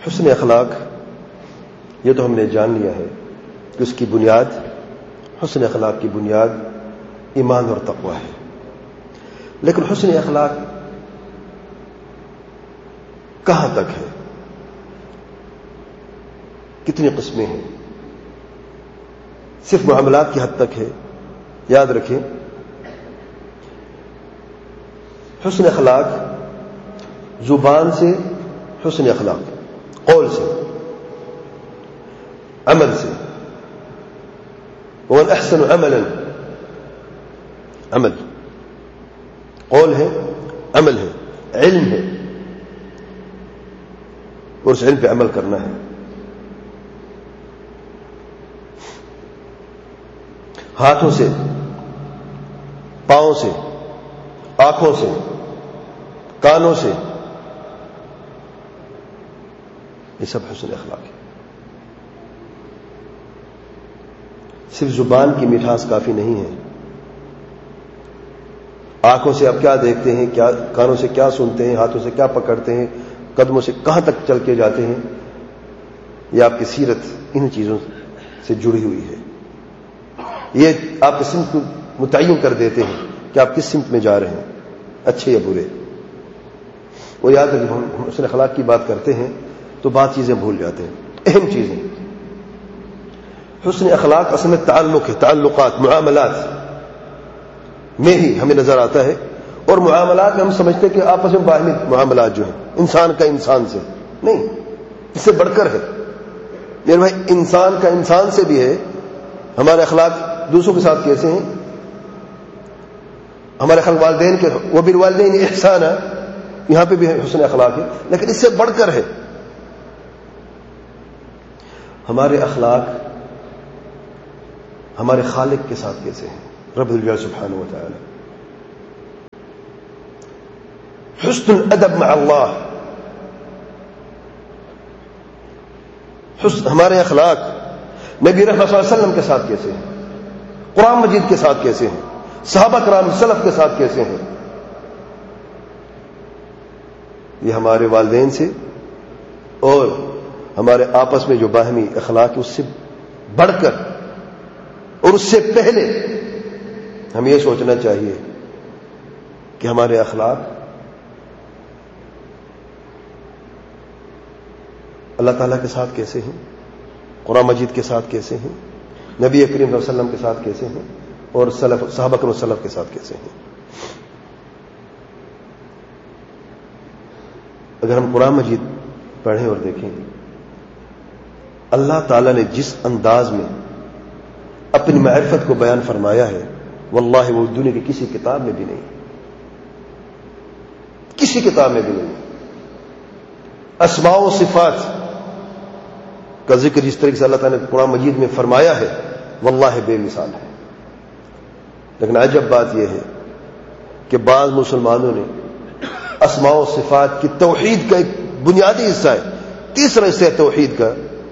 حسن اخلاق یہ تو ہم نے جان لیا ہے کہ اس کی بنیاد، حسن اخلاق کی بنیاد ایمان اور تقوی ہے. لیکن حسن اخلاق کہاں تک ہے؟ کتنی قسمیں ہیں؟ صرف معاملات کی حد تک ہے؟ یاد رکھیں، حسن اخلاق زبان سے، حسن اخلاق قول سے، عمل سے. ومن احسن عملا، عمل، قول ہے، عمل ہے، علم ہے، اور اس علم پہ عمل کرنا ہے. ہاتھوں سے، پاؤں سے، آنکھوں سے، کانوں سے، یہ سب حسن اخلاق ہے. صرف زبان کی مٹھاس کافی نہیں ہے. آنکھوں سے آپ کیا دیکھتے ہیں، کیا کانوں سے کیا سنتے ہیں، ہاتھوں سے کیا پکڑتے ہیں، قدموں سے کہاں تک چل کے جاتے ہیں، یہ آپ کی سیرت ان چیزوں سے جڑی ہوئی ہے. یہ آپ کی سمت کو متعین کر دیتے ہیں کہ آپ کس سمت میں جا رہے ہیں، اچھے یا برے. وہ یاد ہے جب ہم حسن اخلاق کی بات کرتے ہیں تو بات چیزیں بھول جاتے ہیں، اہم چیزیں. حسن اخلاق اصل میں تعلق ہے، تعلقات، معاملات میں ہی ہمیں نظر آتا ہے. اور معاملات میں ہم سمجھتے ہیں کہ آپس میں باہمی معاملات جو ہیں انسان کا انسان سے نہیں، اس سے بڑھ کر ہے. میرے بھائی انسان کا انسان سے بھی ہے. ہمارے اخلاق دوسروں کے ساتھ کیسے ہیں؟ ہمارے اخلاق والدین کے، وہ بالوالدین احسانا، یہاں پہ بھی حسن اخلاق ہے. لیکن اس سے بڑھ کر ہے ہمارے اخلاق ہمارے خالق کے ساتھ کیسے ہیں، رب الجلال سبحانہ و تعالی. حسن الادب مع اللہ، ہمارے اخلاق نبی رحمت صلی اللہ علیہ وسلم کے ساتھ کیسے ہیں، قرآن مجید کے ساتھ کیسے ہیں، صحابہ کرام سلف کے ساتھ کیسے ہیں. یہ ہمارے والدین سے اور ہمارے آپس میں جو باہمی اخلاق ہے اس سے بڑھ کر اور اس سے پہلے ہم یہ سوچنا چاہیے کہ ہمارے اخلاق اللہ تعالیٰ کے ساتھ کیسے ہیں، قرآن مجید کے ساتھ کیسے ہیں، نبی کریم صلی اللہ علیہ وسلم کے ساتھ کیسے ہیں، اور صحابہ کرام سلف کے ساتھ کیسے ہیں. اگر ہم قرآن مجید پڑھیں اور دیکھیں، اللہ تعالیٰ نے جس انداز میں اپنی معرفت کو بیان فرمایا ہے، واللہ وہ دنیا کی کسی کتاب میں بھی نہیں، کسی کتاب میں بھی نہیں. اسماء و صفات کا ذکر جس طریقے سے اللہ تعالیٰ نے قرآن مجید میں فرمایا ہے، واللہ بے مثال ہے. لیکن عجب بات یہ ہے کہ بعض مسلمانوں نے اسماء و صفات کی توحید کا ایک بنیادی حصہ ہے، تیسرا حصہ ہے توحید کا،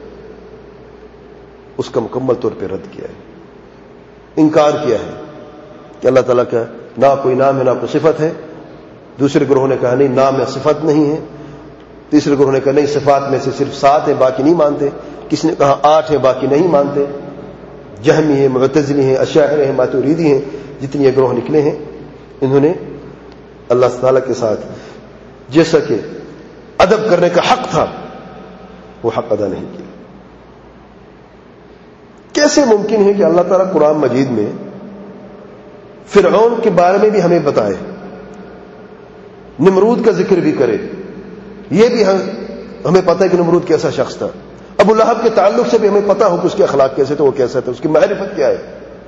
اس کا مکمل طور پہ رد کیا ہے، انکار کیا ہے کہ اللہ تعالیٰ کا نہ کوئی نام ہے نہ کوئی صفت ہے. دوسرے گروہوں نے کہا نہیں، نام ہے صفت نہیں ہے. تیسرے گروہ نے کہا نہیں، صفات میں سے صرف 7 ہیں باقی نہیں مانتے. کسی نے کہا 8 ہیں باقی نہیں مانتے. جہمی ہیں، معتزلی ہیں، اشاعرہ ہیں، ماتوریدی ہیں، جتنی یہ گروہ نکلے ہیں، انہوں نے اللہ تعالیٰ کے ساتھ جیسا کہ ادب کرنے کا حق تھا وہ حق ادا نہیں کیا. کیسے ممکن ہے کہ اللہ تعالیٰ قرآن مجید میں فرعون کے بارے میں بھی ہمیں بتائے، نمرود کا ذکر بھی کرے؟ یہ بھی ہمیں پتہ ہے کہ نمرود کیسا شخص تھا. ابو لہب کے تعلق سے بھی ہمیں پتہ ہو کہ اس کے اخلاق کیسے تھے، وہ کیسا تھا، اس کی معرفت کیا ہے.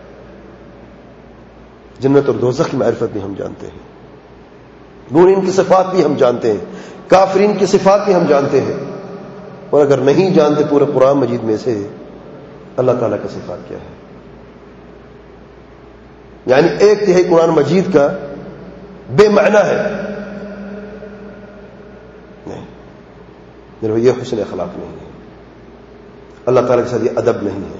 جنت اور دوزخ کی معرفت بھی ہم جانتے ہیں، مومنین کی صفات بھی ہم جانتے ہیں، کافرین کی صفات بھی ہم جانتے ہیں. اور اگر نہیں جانتے پورے قرآن مجید میں سے اللہ تعالیٰ کا صفات کیا ہے، یعنی 1/3 قرآن مجید کا بے معنی ہے. نہیں، یہ حسن اخلاق نہیں ہے، اللہ تعالیٰ کے ساتھ یہ ادب نہیں ہے.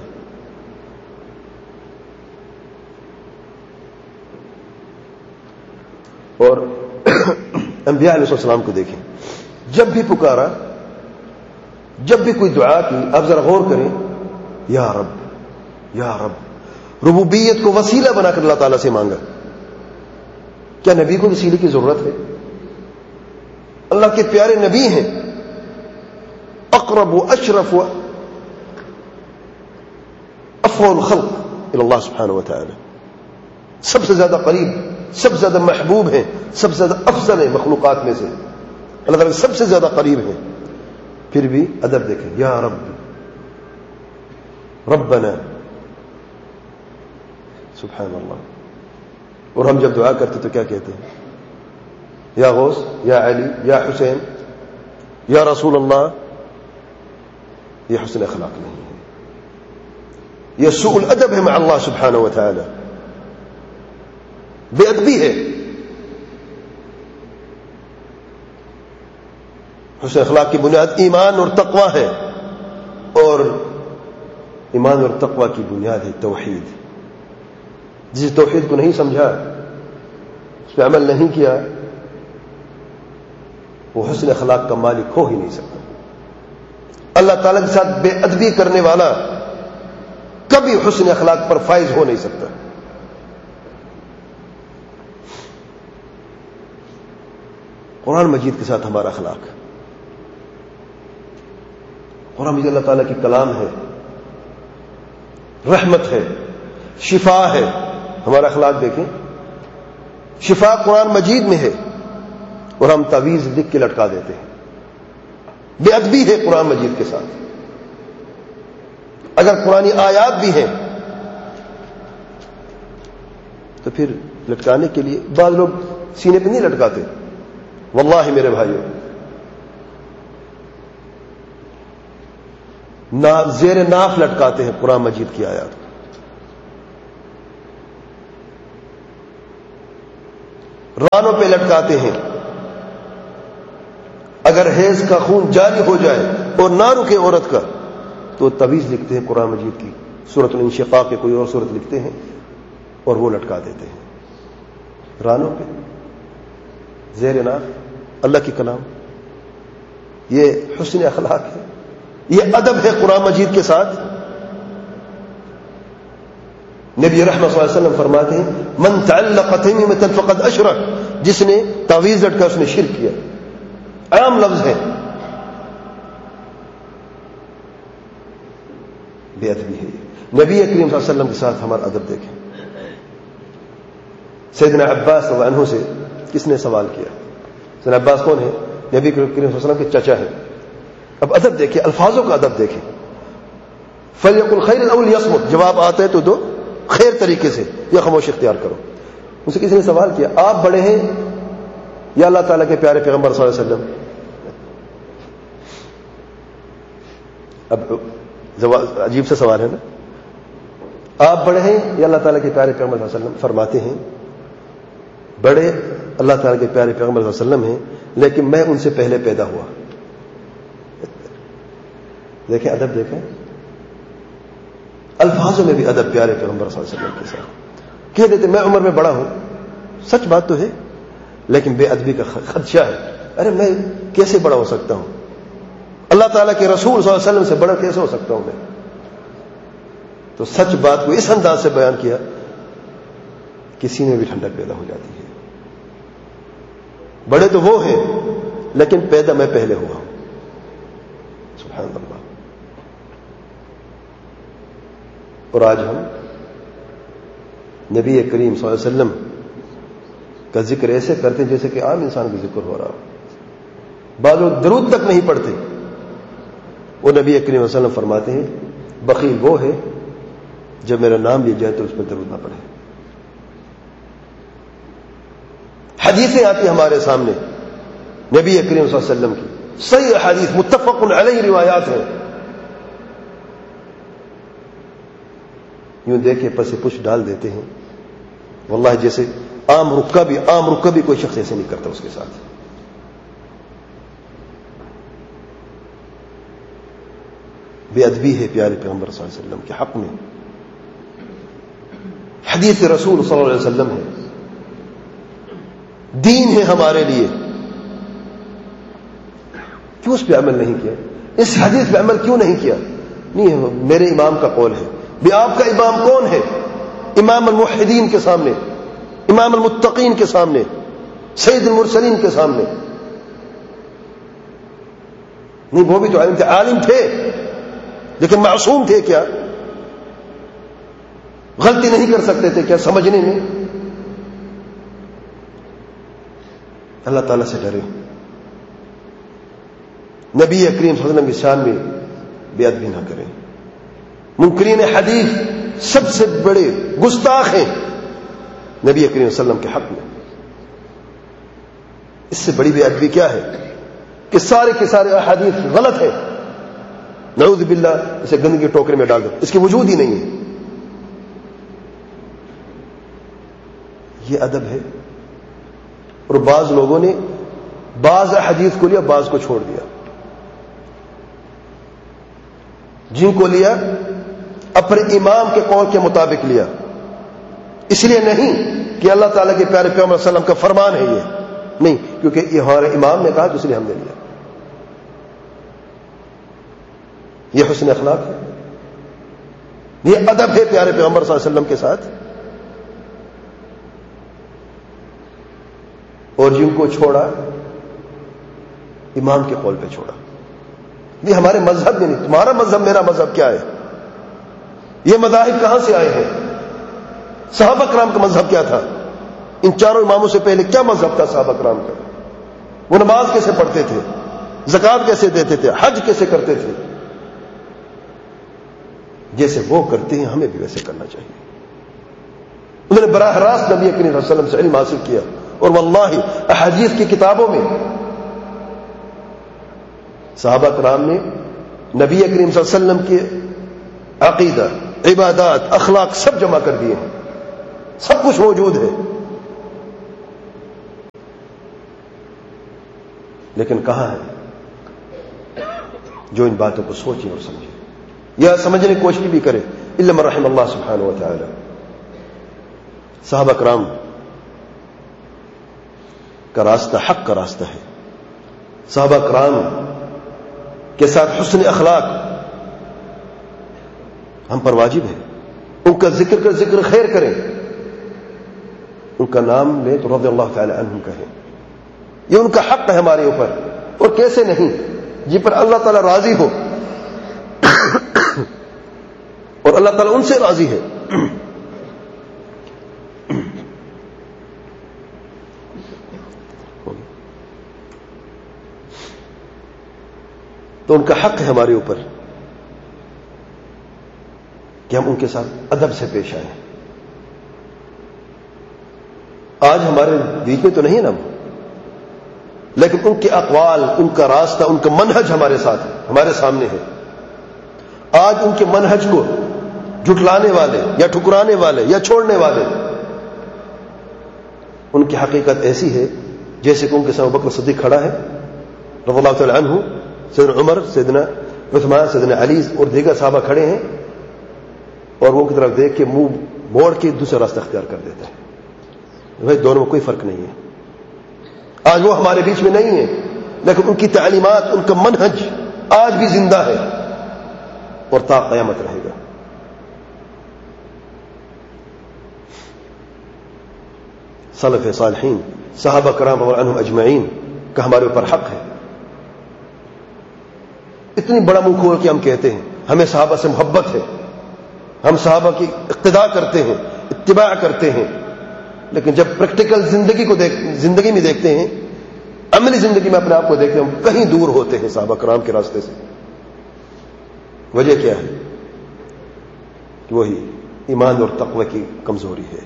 اور انبیاء علیہ السلام کو دیکھیں، جب بھی پکارا جب بھی کوئی دعا کی آپ ذرا غور کریں، یا رب یا رب، ربوبیت کو وسیلہ بنا کر اللہ تعالیٰ سے مانگا۔ کیا نبی کو وسیلے کی ضرورت ہے؟ اللہ کے پیارے نبی ہیں، اقرب و اشرف و افضل الخلق الی اللہ سبحانہ و تعالی، سب سے زیادہ قریب، سب سے زیادہ محبوب ہیں، سب سے زیادہ افضل ہیں مخلوقات میں سے، اللہ تعالیٰ سب سے زیادہ قریب ہیں، پھر بھی ادب دیکھیں، یا رب ربنا، سبحان اللہ۔ اور ہم جب دعا کرتے تو کیا کہتے ہیں؟ یا غوث، یا علی، یا حسین، یا رسول اللہ۔ یہ حسن اخلاق نہیں ہے، یہ سوء الادب ہے مع اللہ سبحانہ و تعالی، بے ادبی ہے۔ حسن اخلاق کی بنیاد ایمان اور تقوی ہے، اور ایمان اور تقوی کی بنیاد ہے توحید۔ جس توحید کو نہیں سمجھا، اس پہ عمل نہیں کیا، وہ حسن اخلاق کا مالک ہو ہی نہیں سکتا۔ اللہ تعالیٰ کے ساتھ بے ادبی کرنے والا کبھی حسن اخلاق پر فائز ہو نہیں سکتا۔ قرآن مجید کے ساتھ ہمارا اخلاق، قرآن مجید اللہ تعالیٰ کی کلام ہے، رحمت ہے، شفا ہے۔ ہمارا اخلاق دیکھیں، شفا قرآن مجید میں ہے، اور ہم تعویذ لکھ کے لٹکا دیتے ہیں۔ بے ادبی ہے قرآن مجید کے ساتھ۔ اگر قرآنی آیات بھی ہیں تو پھر لٹکانے کے لیے بعض لوگ سینے پہ نہیں لٹکاتے، واللہ میرے بھائیوں، زیر ناف لٹکاتے ہیں قرآن مجید کی آیات کو۔ رانوں پہ لٹکاتے ہیں۔ اگر حیض کا خون جاری ہو جائے اور نہ رکے عورت کا تو تعویذ لکھتے ہیں قرآن مجید کی، سورۃ الانشقاق کے کوئی اور سورت لکھتے ہیں اور وہ لٹکا دیتے ہیں رانوں پہ، زیر ناف اللہ کی کلام۔ یہ حسن اخلاق ہے، یہ ادب ہے قرآن مجید کے ساتھ۔ نبی رحمت صلی اللہ علیہ وسلم فرماتے ہیں، من تعلق تمیمۃ فقد اشرک، جس نے تعویذ لٹکا اس نے شرک کیا۔ عام لفظ ہے، بے ادبی ہے۔ نبی کریم صلی اللہ علیہ وسلم کے ساتھ ہمارا ادب دیکھیں۔ سیدنا عباس رضی اللہ عنہ سے کس نے سوال کیا؟ سیدنا عباس کون ہے؟ نبی کریم صلی اللہ علیہ وسلم کے چچا ہیں۔ اب ادب دیکھیں، الفاظوں کا ادب دیکھیں۔ فلیقل خیر او لیصمت، جواب آتا ہے تو دو خیر طریقے سے، یا خاموش اختیار کرو۔ ان سے کسی نے سوال کیا، آپ بڑے ہیں یا اللہ تعالیٰ کے پیارے پیغمبر صلی اللہ علیہ وسلم؟ اب عجیب سا سوال ہے نا، آپ بڑے ہیں یا اللہ تعالیٰ کے پیارے پیغمبر صلی اللہ علیہ وسلم؟ فرماتے ہیں بڑے اللہ تعالیٰ کے پیارے پیغمبر صلی اللہ علیہ وسلم ہیں، لیکن میں ان سے پہلے پیدا ہوا۔ دیکھیں ادب، دیکھیں الفاظوں میں بھی ادب پیارے پیغمبر صلی اللہ علیہ وسلم کے ساتھ۔ کہہ دیتے میں عمر میں بڑا ہوں، سچ بات تو ہے، لیکن بے ادبی کا خدشہ ہے۔ ارے میں کیسے بڑا ہو سکتا ہوں؟ اللہ تعالیٰ کے رسول صلی اللہ علیہ وسلم سے بڑا کیسے ہو سکتا ہوں میں؟ تو سچ بات کو اس انداز سے بیان کیا کہ سینے میں بھی ٹھنڈک پیدا ہو جاتی ہے۔ بڑے تو وہ ہیں لیکن پیدا میں پہلے ہوا ہوں، سبحان اللہ۔ اور آج ہم نبی کریم صلی اللہ علیہ وسلم کا ذکر ایسے کرتے ہیں جیسے کہ عام انسان کا ذکر ہو رہا ہو۔ بعض لوگ درود تک نہیں پڑھتے۔ وہ نبی کریم صلی اللہ علیہ وسلم فرماتے ہیں بخیل وہ ہے جب میرا نام لیا جائے تو اس پر درود نہ پڑھے۔ حدیثیں آتی ہمارے سامنے نبی کریم صلی اللہ علیہ وسلم کی، صحیح حدیث متفق علیہ روایات ہیں، یوں دیکھے پس پش ڈال دیتے ہیں، واللہ جیسے عام رکا بھی کوئی شخص ایسے نہیں کرتا اس کے ساتھ۔ بے ادبی ہے پیارے پیغمبر صلی اللہ علیہ وسلم کے حق میں۔ حدیث رسول صلی اللہ علیہ وسلم ہے، دین ہے ہمارے لیے، کیوں اس پہ عمل نہیں کیا؟ اس حدیث پہ عمل کیوں نہیں کیا؟ نہیں، میرے امام کا قول ہے. بھی آپ کا امام کون ہے؟ امام الموحدین کے سامنے، امام المتقین کے سامنے، سید المرسلین کے سامنے. نہیں، وہ بھی تو عالم تھے، عالم تھے لیکن معصوم تھے کیا؟ غلطی نہیں کر سکتے تھے کیا سمجھنے میں؟ اللہ تعالیٰ سے ڈرے. نبی کریم صلی اللہ علیہ وسلم کی شان میں بے ادبی نہ کریں. منکرین حدیث سب سے بڑے گستاخ ہیں نبی کریم صلی اللہ علیہ وسلم کے حق میں. اس سے بڑی بے ادبی کیا ہے کہ سارے کے سارے احادیث غلط ہے، نعوذ باللہ اسے گندگی کے ٹوکرے میں ڈال دو، اس کی وجود ہی نہیں ہے. یہ ادب ہے. اور بعض لوگوں نے بعض احادیث کو لیا، بعض کو چھوڑ دیا. جن کو لیا اپنے امام کے قول کے مطابق لیا، اس لیے نہیں کہ اللہ تعالیٰ کے پیارے پیغمبر صلی اللہ علیہ وسلم کا فرمان ہے، یہ نہیں، کیونکہ یہ ہمارے امام نے کہا تو اس لیے ہم نے لیا. یہ حسن اخلاق ہے، یہ ادب ہے پیارے پیغمبر صلی اللہ علیہ وسلم کے ساتھ. اور جن کو چھوڑا امام کے قول پہ چھوڑا. یہ ہمارے مذہب میں نہیں. تمہارا مذہب میرا مذہب کیا ہے؟ یہ مذاہب کہاں سے آئے ہیں؟ صحابہ کرام کا مذہب کیا تھا؟ ان چاروں اماموں سے پہلے کیا مذہب تھا صحابہ کرام کا؟ وہ نماز کیسے پڑھتے تھے؟ زکوٰۃ کیسے دیتے تھے؟ حج کیسے کرتے تھے؟ جیسے وہ کرتے ہیں ہمیں بھی ویسے کرنا چاہیے. انہوں نے براہ راست نبی کریم صلی اللہ علیہ وسلم سے علم حاصل کیا. اور واللہ احادیث کی کتابوں میں صحابہ کرام نے نبی کریم صلی اللہ علیہ وسلم کے عقیدہ، عبادات، اخلاق سب جمع کر دیے ہیں، سب کچھ موجود ہے. لیکن کہاں ہے جو ان باتوں کو سوچے اور سمجھے یا سمجھنے کی کوشش بھی کرے؟ الا من رحم اللہ سبحانہ و تعالی. صحابہ کرام کا راستہ حق کا راستہ ہے. صحابہ کرام کے ساتھ حسن اخلاق ہم پر واجب ہے. ان کا ذکر خیر کریں، ان کا نام لیں تو رضی اللہ تعالی عنہم کہیں. یہ ان کا حق ہے ہمارے اوپر. اور کیسے نہیں؟ جن پر اللہ تعالی راضی ہو اور اللہ تعالی ان سے راضی ہے. تو ان کا حق ہے ہمارے اوپر کہ ہم ان کے ساتھ ادب سے پیش آئیں. آج ہمارے بیچ میں تو نہیں ہے نا، لیکن ان کے اقوال، ان کا راستہ، ان کا منہج ہمارے ساتھ ہے، ہمارے سامنے ہے. آج ان کے منہج کو جھٹلانے والے یا ٹھکرانے والے یا چھوڑنے والے، ان کی حقیقت ایسی ہے جیسے کہ ان کے سامنے ابوبکر صدیق کھڑا ہے رضی اللہ تعالی عنہ، سیدنا عمر، سیدنا عثمان، سیدنا علی اور دیگر صحابہ کھڑے ہیں، اور وہ ان کی طرف دیکھ کے منہ موڑ کے دوسرا راستہ اختیار کر دیتا ہے. بھائی دونوں میں کوئی فرق نہیں ہے. آج وہ ہمارے بیچ میں نہیں ہے، لیکن ان کی تعلیمات، ان کا منہج آج بھی زندہ ہے اور تا قیامت رہے گا. سلف صالحین، صحابہ کرام رضی اللہ عنہم اجمعین کا ہمارے اوپر حق ہے. اتنی بڑا منہ کھول کے ہم کہتے ہیں ہمیں صحابہ سے محبت ہے، ہم صحابہ کی اقتداء کرتے ہیں، اتباع کرتے ہیں، لیکن جب پریکٹیکل زندگی میں دیکھتے ہیں، عملی زندگی میں اپنے آپ کو دیکھتے ہیں، ہم کہیں دور ہوتے ہیں صحابہ کرام کے راستے سے. وجہ کیا ہے؟ کہ وہی ایمان اور تقوی کی کمزوری ہے.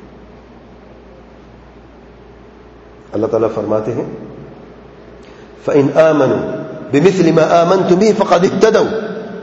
اللہ تعالیٰ فرماتے ہیں فَإِنْ آمَنُوا بِمِثْلِ مَا آمَنْتُمْ بِهِ فَقَدِ اهْتَدَوْا.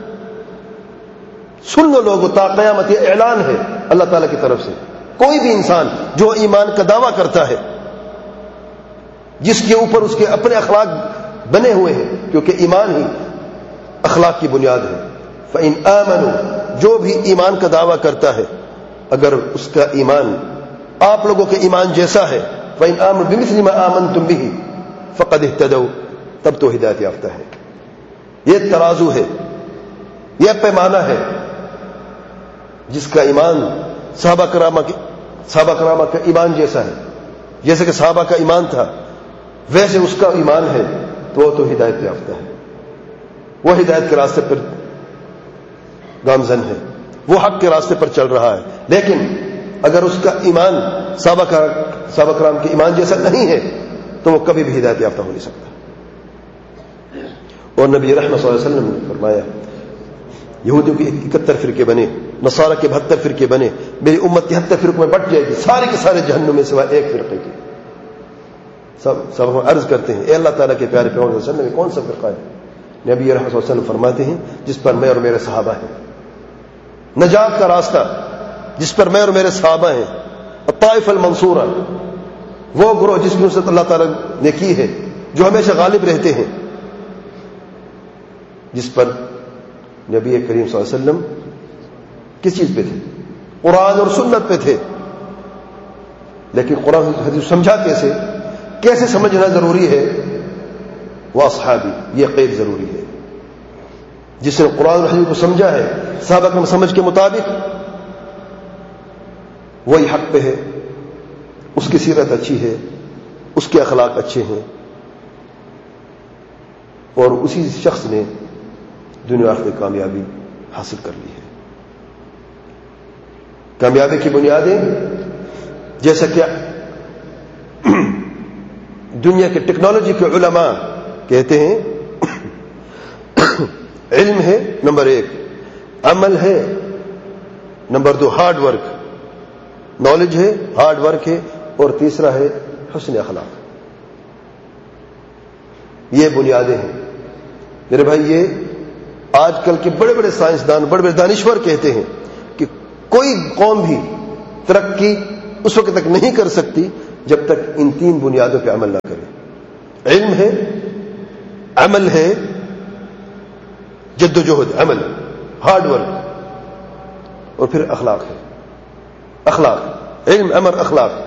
سن لو لوگوں، تا قیامت یہ اعلان ہے اللہ تعالیٰ کی طرف سے. کوئی بھی انسان جو ایمان کا دعویٰ کرتا ہے، جس کے اوپر اس کے اپنے اخلاق بنے ہوئے ہیں، کیونکہ ایمان ہی اخلاق کی بنیاد ہے. فَإِنْ آمَنُوا، جو بھی ایمان کا دعویٰ کرتا ہے، اگر اس کا ایمان آپ لوگوں کے ایمان جیسا ہے، فَإِنْ آمَنُوا بِمِثْلِ مَا آمَنْتُمْ بِهِ فَقَدِ اهْتَدَوْا، تب تو ہدایت یافتہ ہے. یہ ترازو ہے، یہ پیمانہ ہے جس کا ایمان صحابہ کرامہ کا ایمان جیسا ہے، جیسے کہ صحابہ کا ایمان تھا ویسے اس کا ایمان ہے، تو وہ تو ہدایت یافتہ ہے، وہ ہدایت کے راستے پر گامزن ہے، وہ حق کے راستے پر چل رہا ہے۔ لیکن اگر اس کا ایمان صحابہ کرام کے ایمان جیسا نہیں ہے تو وہ کبھی بھی ہدایت یافتہ ہو نہیں سکتا۔ اور نبی رحمت صلی اللہ علیہ وسلم نے فرمایا یہودیوں کے 71 فرقے بنے، نصارہ کے 72 فرقے بنے، میری امت 73 فرقوں میں بٹ جائے گی، سارے کے سارے جہنم میں سوائے ایک فرقے کے۔ سب ہم عرض کرتے ہیں اے اللہ تعالیٰ کے پیارے پیغمبر صلی اللہ علیہ وسلم کون سا فرقہ ہے؟ نبی رحمت صلی اللہ علیہ وسلم فرماتے ہیں جس پر میں اور میرے صحابہ ہیں، نجات کا راستہ جس پر میں اور میرے صحابہ ہیں، الطائف المنصورہ، وہ گروہ جس کی نصرت اللہ تعالیٰ نے کی ہے، جو ہمیشہ غالب رہتے ہیں، جس پر نبی کریم صلی اللہ علیہ وسلم کس چیز پہ تھے؟ قرآن اور سنت پہ تھے۔ لیکن قرآن حدیث سمجھا کیسے سمجھنا ضروری ہے؟ وہ اصحابی، یہ قید ضروری ہے۔ جس نے قرآن اور حدیث کو سمجھا ہے صحابہ کی سمجھ کے مطابق، وہی حق پہ ہے، اس کی سیرت اچھی ہے، اس کے اخلاق اچھے ہیں، اور اسی شخص نے دنیا آخرت کی کامیابی حاصل کر لی ہے۔ کامیابی کی بنیادیں جیسا کہ دنیا کے ٹیکنالوجی کے علماء کہتے ہیں، علم ہے نمبر 1، عمل ہے نمبر 2، ہارڈ ورک، نالج ہے، ہارڈ ورک ہے، اور تیسرا ہے حسن اخلاق۔ یہ بنیادیں ہیں میرے بھائی۔ یہ آج کل کے بڑے بڑے سائنسدان، بڑے بڑے دانشور کہتے ہیں کہ کوئی قوم بھی ترقی اس وقت تک نہیں کر سکتی جب تک ان 3 بنیادوں پہ عمل نہ کرے۔ علم ہے، عمل ہے، جد و جہد، عمل، ہارڈ ورک، اور پھر اخلاق ہے۔ اخلاق، علم، عمل، اخلاق،